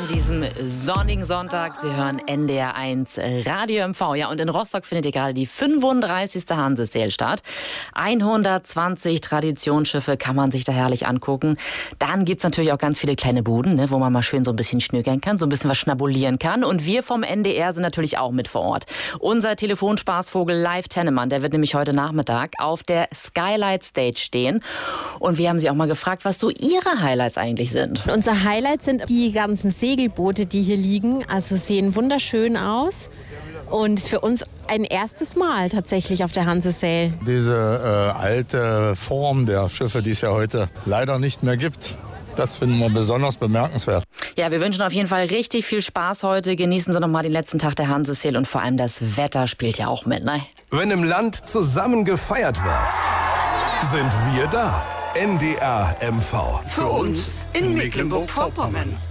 diesem sonnigen Sonntag. Sie hören NDR 1 Radio MV. Ja, und in Rostock findet ihr gerade die 35. Hanse-Sail statt. 120 Traditionsschiffe kann man sich da herrlich angucken. Dann gibt's natürlich auch ganz viele kleine Buden, ne, wo man mal schön so ein bisschen schnökern kann, so ein bisschen was schnabulieren kann. Und wir vom NDR sind natürlich auch mit vor Ort. Unser Telefonspaßvogel Live Tennemann, der wird nämlich heute Nachmittag auf der Skylight Stage stehen. Und wir haben sie auch mal gefragt, was so ihre Highlights eigentlich sind. Unser Highlight sind die ganzen Segelboote, die hier liegen. Also sehen wunderschön aus. Und für uns ein erstes Mal tatsächlich auf der Hanse-Sail. Diese alte Form der Schiffe, die es ja heute leider nicht mehr gibt, das finden wir besonders bemerkenswert. Ja, wir wünschen auf jeden Fall richtig viel Spaß heute. Genießen Sie noch mal den letzten Tag der Hanse-Sail und vor allem das Wetter spielt ja auch mit, ne? Wenn im Land zusammen gefeiert wird, sind wir da. NDR MV. Für uns in Mecklenburg-Vorpommern.